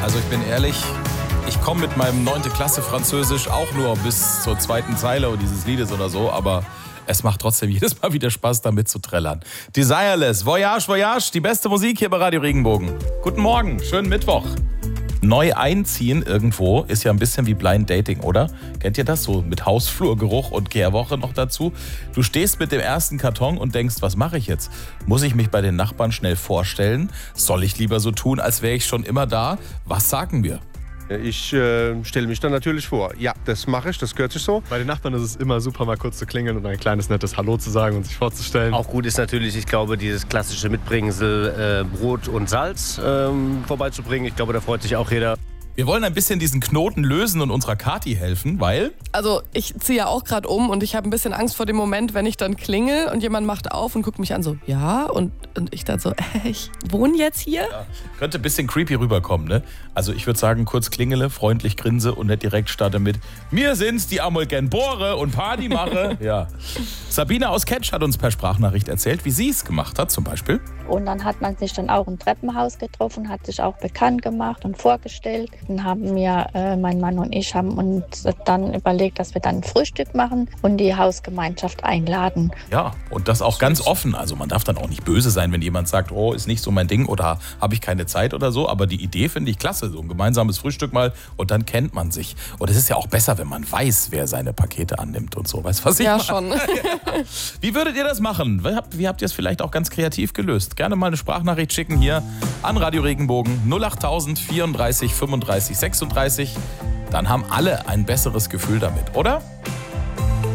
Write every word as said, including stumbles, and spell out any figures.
Also ich bin ehrlich, ich komme mit meinem neunte Klasse Französisch auch nur bis zur zweiten Zeile dieses Liedes oder so, aber es macht trotzdem jedes Mal wieder Spaß, damit zu trällern. Desireless, Voyage, Voyage, die beste Musik hier bei Radio Regenbogen. Guten Morgen, schönen Mittwoch. Neu einziehen irgendwo ist ja ein bisschen wie Blind Dating, oder? Kennt ihr das? So mit Hausflurgeruch und Kehrwoche noch dazu. Du stehst mit dem ersten Karton und denkst, was mache ich jetzt? Muss ich mich bei den Nachbarn schnell vorstellen? Soll ich lieber so tun, als wäre ich schon immer da? Was sagen wir? Ich äh, stelle mich dann natürlich vor. Ja, das mache ich, das gehört sich so. Bei den Nachbarn ist es immer super, mal kurz zu klingeln und ein kleines nettes Hallo zu sagen und sich vorzustellen. Auch gut ist natürlich, ich glaube, dieses klassische Mitbringsel äh, Brot und Salz ähm, vorbeizubringen. Ich glaube, da freut sich auch jeder. Wir wollen ein bisschen diesen Knoten lösen und unserer Kathi helfen, weil... Also ich ziehe ja auch gerade um und ich habe ein bisschen Angst vor dem Moment, wenn ich dann klingel und jemand macht auf und guckt mich an so, ja, und, und ich dann so, äh, ich wohne jetzt hier? Ja, könnte ein bisschen creepy rüberkommen, ne? Also ich würde sagen, kurz klingele, freundlich grinse und nicht direkt starte mit mir sind's, die einmal gern bohre und Party mache. Ja. Sabine aus Ketsch hat uns per Sprachnachricht erzählt, wie sie es gemacht hat zum Beispiel. Und dann hat man sich dann auch im Treppenhaus getroffen, hat sich auch bekannt gemacht und vorgestellt. Dann haben wir, äh, mein Mann und ich, haben uns dann überlegt, dass wir dann ein Frühstück machen und die Hausgemeinschaft einladen. Ja, und das auch ganz offen. Also man darf dann auch nicht böse sein, wenn jemand sagt, oh, ist nicht so mein Ding oder habe ich keine Zeit oder so. Aber die Idee finde ich klasse, so ein gemeinsames Frühstück mal und dann kennt man sich. Und es ist ja auch besser, wenn man weiß, wer seine Pakete annimmt und so. Weißt du, was ich Ja, meine? schon. Wie würdet ihr das machen? Wie habt, wie habt ihr es vielleicht auch ganz kreativ gelöst? Gerne mal eine Sprachnachricht schicken hier an Radio Regenbogen null acht tausend vierunddreißig fünfunddreißig sechsunddreißig. Dann haben alle ein besseres Gefühl damit, oder?